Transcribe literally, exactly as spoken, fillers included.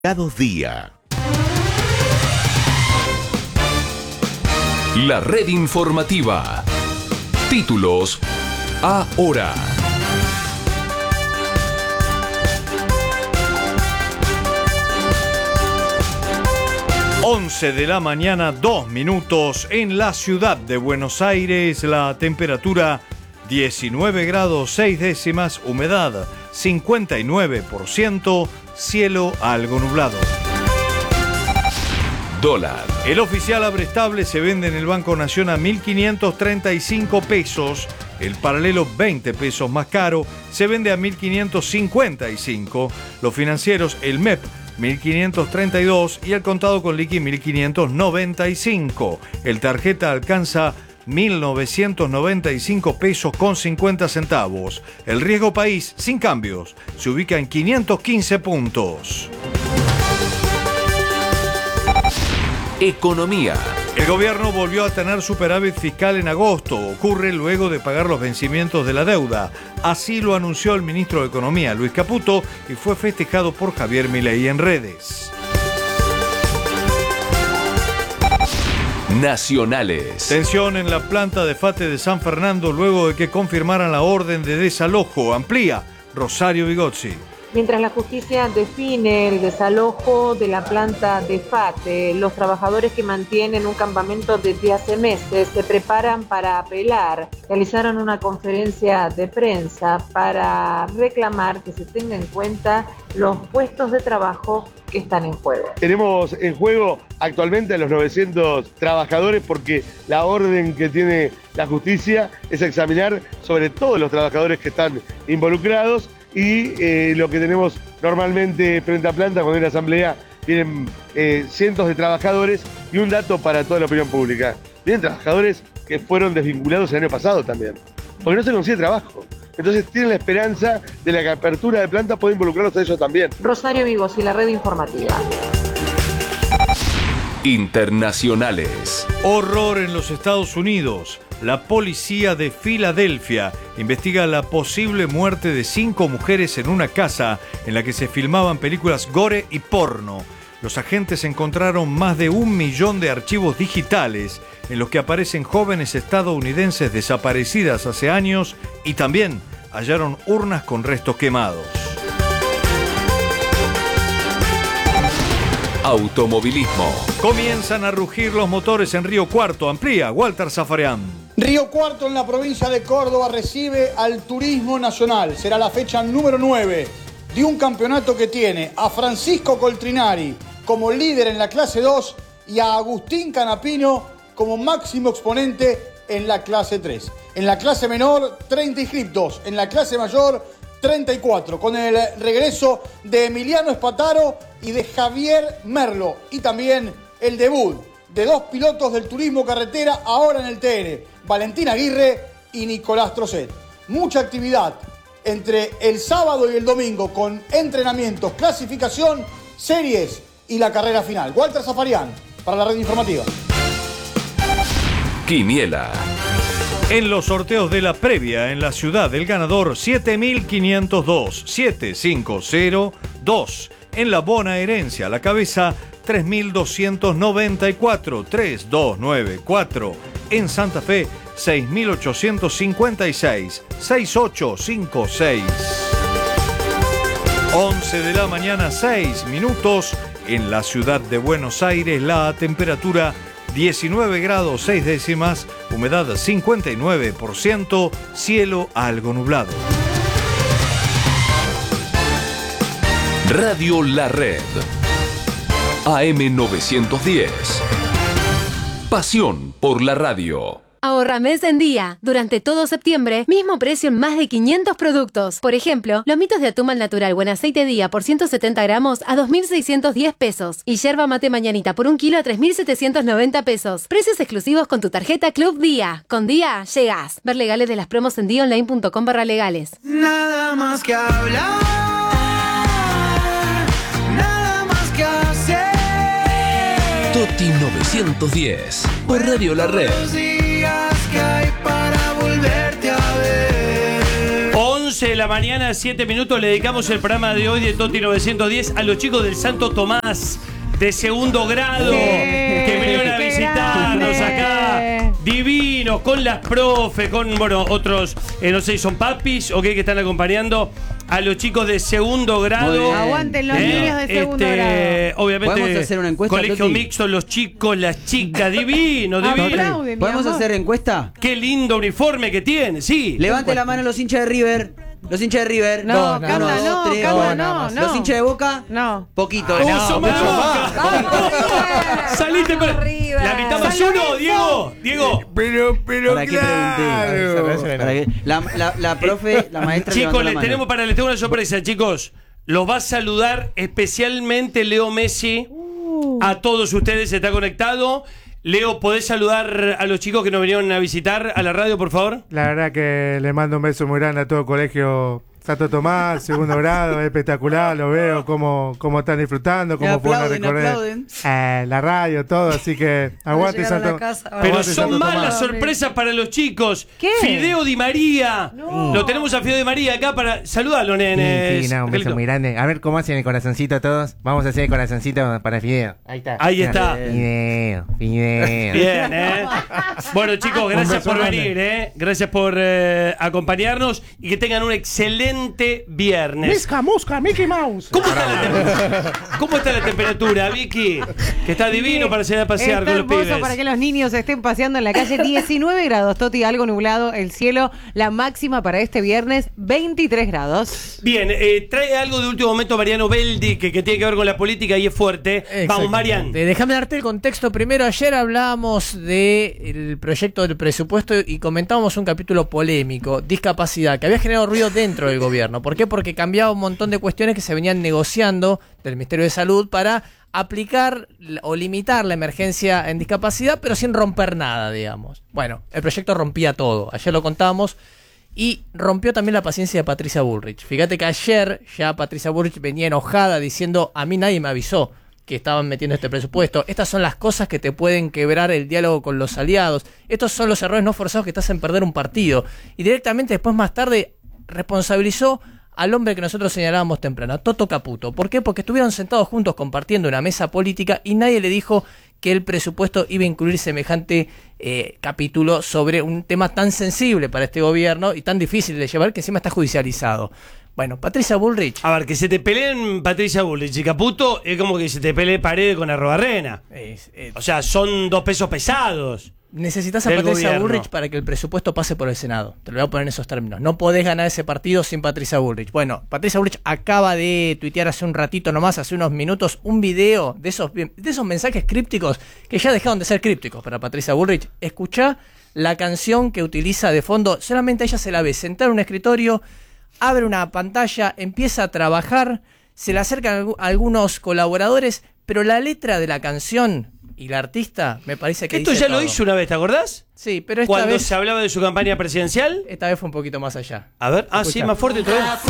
Cada día. La red informativa. Títulos ahora. once de la mañana, dos minutos en la ciudad de Buenos Aires. La temperatura diecinueve grados seis décimas, humedad cincuenta y nueve por ciento, cielo algo nublado. Dólar. El oficial abrestable se vende en el Banco Nación a mil quinientos treinta y cinco pesos. El paralelo veinte pesos más caro se vende a mil quinientos cincuenta y cinco. Los financieros, el M E P, mil quinientos treinta y dos y el contado con liqui mil quinientos noventa y cinco. El tarjeta alcanza mil novecientos noventa y cinco pesos con cincuenta centavos. El riesgo país, sin cambios, se ubica en quinientos quince puntos. Economía. El gobierno volvió a tener superávit fiscal en agosto. Ocurre luego de pagar los vencimientos de la deuda. Así lo anunció el ministro de Economía, Luis Caputo, y fue festejado por Javier Milei en redes. Nacionales. Tensión en la planta de Fate de San Fernando luego de que confirmaran la orden de desalojo. Amplía Rosario Vigozzi. Mientras la justicia define el desalojo de la planta de Fate, los trabajadores que mantienen un campamento desde hace meses se preparan para apelar. Realizaron una conferencia de prensa para reclamar que se tenga en cuenta los puestos de trabajo que están en juego. Tenemos en juego actualmente a los novecientos trabajadores porque la orden que tiene la justicia es examinar sobre todos los trabajadores que están involucrados. Y eh, lo que tenemos normalmente frente a planta, cuando hay una asamblea, vienen eh, cientos de trabajadores. Y un dato para toda la opinión pública: vienen trabajadores que fueron desvinculados el año pasado también, porque no se consigue trabajo. Entonces tienen la esperanza de la que apertura de planta pueda involucrarlos a ellos también. Rosario Vigozzi, la red informativa. Internacionales. Horror en los Estados Unidos. La policía de Filadelfia investiga la posible muerte de cinco mujeres en una casa en la que se filmaban películas gore y porno. Los agentes encontraron más de un millón de archivos digitales en los que aparecen jóvenes estadounidenses desaparecidas hace años y también hallaron urnas con restos quemados. Automovilismo. Comienzan a rugir los motores en Río Cuarto. Amplía Walter Zafarian. Río Cuarto en la provincia de Córdoba recibe al Turismo Nacional. Será la fecha número nueve de un campeonato que tiene a Francisco Coltrinari como líder en la clase dos y a Agustín Canapino como máximo exponente en la clase tres. En la clase menor, treinta inscriptos. En la clase mayor, treinta y cuatro. Con el regreso de Emiliano Espataro y de Javier Merlo. Y también el debut de dos pilotos del turismo carretera ahora en el T N, Valentín Aguirre y Nicolás Trocet. Mucha actividad entre el sábado y el domingo con entrenamientos, clasificación, series y la carrera final. Walter Zafarian para la red informativa. Quiniela. En los sorteos de la previa en la ciudad, el ganador siete mil quinientos dos, siete cinco cero dos. En la bonaerense, a la cabeza tres mil doscientos noventa y cuatro, tres dos nueve cuatro. En Santa Fe, seis mil ochocientos cincuenta y seis, seis ocho cinco seis. once de la mañana, seis minutos. En la ciudad de Buenos Aires, la temperatura diecinueve grados seis décimas, humedad cincuenta y nueve por ciento, cielo algo nublado. Radio La Red. A M novecientos diez. Pasión por la radio. Ahorra mes en día. Durante todo septiembre, mismo precio en más de quinientos productos. Por ejemplo, lomitos de atún al natural buen aceite día por ciento setenta gramos a dos mil seiscientos diez pesos. Y yerba mate mañanita por un kilo a tres mil setecientos noventa pesos. Precios exclusivos con tu tarjeta Club Día. Con Día, llegás. Ver legales de las promos en día online punto com barra legales. Nada más que hablar. Nada más que hacer. Toti novecientos diez. Por Radio La Red. Que hay para volverte a ver. once once de la mañana, siete minutos, le dedicamos el programa de hoy de Toti novecientos diez a los chicos del Santo Tomás de segundo grado, Sí, que vinieron a qué visitarnos grande. acá, divinos, con las profes, con, bueno, otros, eh, no sé si son papis o qué, que están acompañando a los chicos de segundo grado. Aguanten los niños de segundo grado. Obviamente, ¿Podemos hacer una encuesta, colegio Toti? mixto, los chicos, las chicas, divino, divino. Aplauden, mi ¿Podemos amor. hacer encuesta? Qué lindo uniforme que tiene, sí. Levante la mano los hinchas de River. Los hinchas de River. No, Dos, Canda, uno, no, dos, tres. Canda, Uno, no, no. Los hinchas de Boca. No. Poquito. ¿Cómo No, somos mucho la más. Boca? Saliste con la mitad más San uno, Lorenzo. Diego. Diego. Pero, pero ¿Para qué pregunté? Para que- La, la, la profe, la maestra. Chicos, levantó la les mano. tenemos para les tengo una sorpresa, chicos. Los va a saludar especialmente Leo Messi. A todos ustedes, se está conectado. Leo, ¿podés saludar a los chicos que nos vinieron a visitar a la radio, por favor? La verdad que le mando un beso muy grande a todo el colegio Santo Tomás, segundo grado, es espectacular, lo veo, cómo, cómo están disfrutando, Me cómo pueden aplauden, recorrer aplauden. eh, la radio, todo, así que aguante llegar a la Santo, casa. Pero aguante son Santo malas Tomás. sorpresas para los chicos. ¿Qué? Fideo Di María. No. Lo tenemos a Fideo Di María acá para saludarlo, nenes. Sí, sí, no, un beso Angelito. muy grande. A ver cómo hacen el corazoncito todos. Vamos a hacer el corazoncito para Fideo. Ahí está. Ahí está. Fideo, Fideo. Bien, ¿eh? Bueno, chicos, gracias beso por grande. venir, ¿eh? Gracias por eh, acompañarnos y que tengan un excelente viernes. Musca, Mickey Mouse. ¿Cómo está, la temperatura? ¿Cómo está la temperatura, Vicky? Que está divino para salir a pasear Está con los hermoso pibes. para que los niños estén paseando en la calle. diecinueve grados, Toti, algo nublado el cielo. La máxima para este viernes, veintitrés grados. Bien, eh, trae algo de último momento Mariano Beldi que, que tiene que ver con la política y es fuerte. Vamos, Marian. Eh, Déjame darte el contexto. Primero, ayer hablábamos del proyecto del presupuesto y comentábamos un capítulo polémico, discapacidad, que había generado ruido dentro del gobierno. ¿Por qué? Porque cambiaba un montón de cuestiones que se venían negociando del Ministerio de Salud para aplicar o limitar la emergencia en discapacidad, pero sin romper nada, digamos. Bueno, el proyecto rompía todo. Ayer lo contábamos. Y rompió también la paciencia de Patricia Bullrich. Fíjate que ayer ya Patricia Bullrich venía enojada diciendo: a mí nadie me avisó que estaban metiendo este presupuesto. Estas son las cosas que te pueden quebrar el diálogo con los aliados. Estos son los errores no forzados que te hacen perder un partido. Y directamente después, más tarde, responsabilizó al hombre que nosotros señalábamos temprano, a Toto Caputo. ¿Por qué? Porque estuvieron sentados juntos compartiendo una mesa política y nadie le dijo que el presupuesto iba a incluir semejante eh, capítulo sobre un tema tan sensible para este gobierno y tan difícil de llevar, que encima está judicializado. Bueno, Patricia Bullrich. A ver, que se te peleen Patricia Bullrich y Caputo es como que se te pelee Paredes con Arrobarrena. Es, eh, O sea, son dos pesos pesados. Necesitas a del Patricia gobierno. Bullrich para que el presupuesto pase por el Senado. Te lo voy a poner en esos términos. No podés ganar ese partido sin Patricia Bullrich. Bueno, Patricia Bullrich acaba de tuitear hace un ratito nomás, hace unos minutos, un video de esos, de esos mensajes crípticos que ya dejaron de ser crípticos para Patricia Bullrich. Escuchá la canción que utiliza de fondo. Solamente ella se la ve sentar en un escritorio, abre una pantalla, empieza a trabajar, se le acercan algu- algunos colaboradores, pero la letra de la canción y la artista me parece que Esto dice ya lo todo. hizo una vez, ¿te acordás? Sí, pero esta Cuando vez, se hablaba de su campaña presidencial. esta vez fue un poquito más allá. A ver, ah, Escuchá. sí, más fuerte todavía.